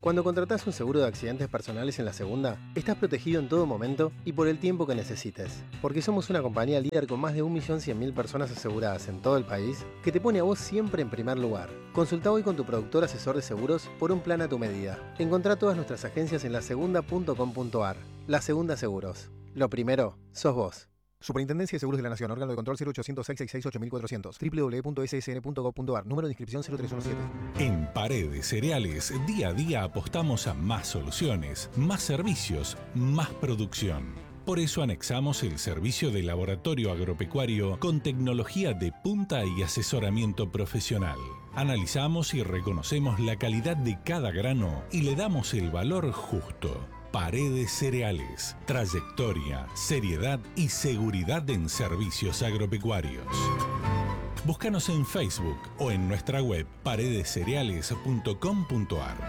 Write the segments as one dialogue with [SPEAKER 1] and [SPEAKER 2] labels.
[SPEAKER 1] Cuando contratás un seguro de accidentes personales en la segunda, estás protegido en todo momento y por el tiempo que necesites. Porque somos una compañía líder con más de 1.100.000 personas aseguradas en todo el país, que te pone a vos siempre en primer lugar. Consulta hoy con tu productor asesor de seguros por un plan a tu medida. Encontrá todas nuestras agencias en lasegunda.com.ar. La Segunda Seguros. Lo primero, sos vos.
[SPEAKER 2] Superintendencia de Seguros de la Nación, órgano de control 0800-666-8400, www.ssn.gov.ar, número de inscripción 0317.
[SPEAKER 3] En Paredes Cereales, día a día apostamos a más soluciones, más servicios, más producción. Por eso anexamos el servicio de laboratorio agropecuario con tecnología de punta y asesoramiento profesional. Analizamos y reconocemos la calidad de cada grano y le damos el valor justo. Paredes Cereales, trayectoria, seriedad y seguridad en servicios agropecuarios. Búscanos en Facebook o en nuestra web paredescereales.com.ar.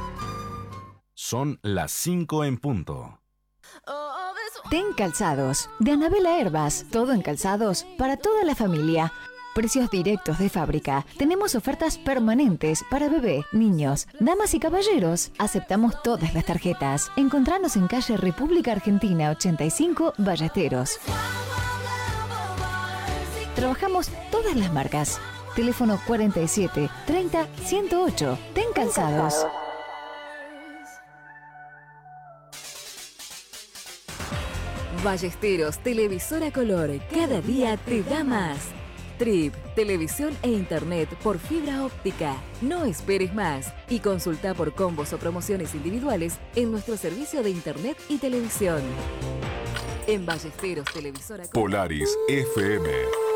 [SPEAKER 4] Son las 5 en punto.
[SPEAKER 5] Ten Calzados, de Anabela Herbas, todo en calzados para toda la familia. Precios directos de fábrica. Tenemos ofertas permanentes para bebé, niños, damas y caballeros. Aceptamos todas las tarjetas. Encontranos en calle República Argentina 85, Ballesteros. Trabajamos todas las marcas. Teléfono 47 30 108. Ten Calzados.
[SPEAKER 6] Ballesteros, televisora color. Cada día te da más. Trip, televisión e internet por fibra óptica. No esperes más y consulta por combos o promociones individuales en nuestro servicio de internet y televisión. En Ballesteros, televisora...
[SPEAKER 7] Polaris FM